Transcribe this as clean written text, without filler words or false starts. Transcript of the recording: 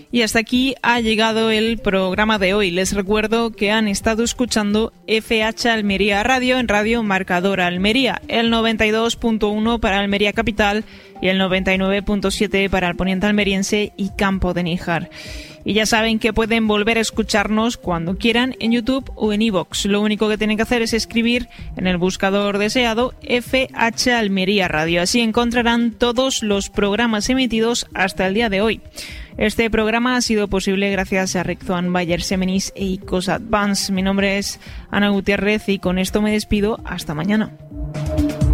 Y hasta aquí ha llegado el programa de hoy. Les recuerdo que han estado escuchando FH Almería Radio en Radio Marcador Almería, el 92.1 para Almería Capital y el 99.7 para el Poniente Almeriense y Campo de Níjar. Y ya saben que pueden volver a escucharnos cuando quieran en YouTube o en iVoox. Lo único que tienen que hacer es escribir en el buscador deseado FH Almería Radio. Así encontrarán todos los programas emitidos hasta el día de hoy. Este programa ha sido posible gracias a Rexoan Bayer Semenis e ICOS Advance. Mi nombre es Ana Gutiérrez y con esto me despido. Hasta mañana.